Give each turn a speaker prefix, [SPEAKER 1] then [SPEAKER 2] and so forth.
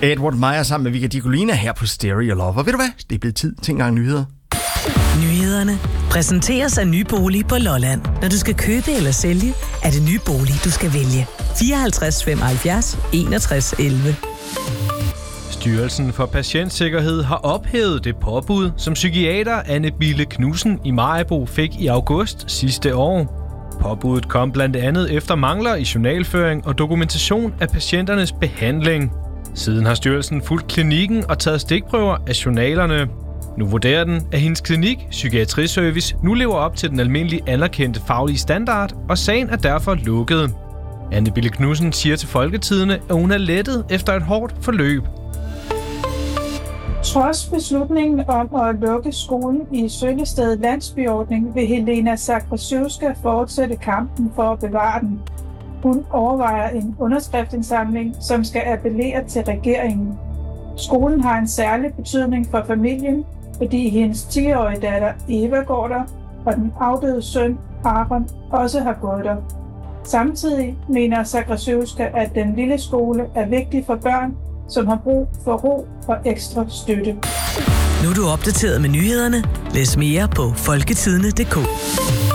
[SPEAKER 1] Edward Meyer sammen med Vika Diakolina her på Stereo Love. Og ved du hvad? Det er blevet tid til en gang nyheder.
[SPEAKER 2] Nyhederne præsenteres af Ny Bolig på Lolland. Når du skal købe eller sælge, er det Ny Bolig, du skal vælge. 54 75 61 11.
[SPEAKER 3] Styrelsen for Patientsikkerhed har ophævet det påbud, som psykiater Anne Bille Knudsen i Maribo fik i august sidste år. Påbuddet kom blandt andet efter mangler i journalføring og dokumentation af patienternes behandling. Siden har styrelsen fulgt klinikken og taget stikprøver af journalerne. Nu vurderer den, at hendes klinik, Psykiatriservice, nu lever op til den almindelige anerkendte faglige standard, og sagen er derfor lukket. Anne Bille Knudsen siger til Folketidende, at hun er lettet efter et hårdt forløb.
[SPEAKER 4] Trods beslutningen om at lukke skolen i Søllested landsbyordning, vil Helena Sakrasiewska fortsætte kampen for at bevare den. Hun overvejer en underskriftsindsamling, som skal appellere til regeringen. Skolen har en særlig betydning for familien, fordi hendes 10-årige datter Eva går der, og den afdøde søn Aron også har gået der. Samtidig mener Sakrasiewska, at den lille skole er vigtig for børn, som har brug for ro og ekstra støtte.
[SPEAKER 2] Nu er du opdateret med nyhederne. Læs mere på folketidende.dk.